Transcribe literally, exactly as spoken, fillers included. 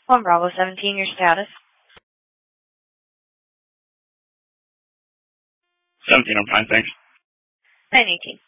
One Bravo seventeen, your status. seventeen, I'm fine, thanks. nine eighteen.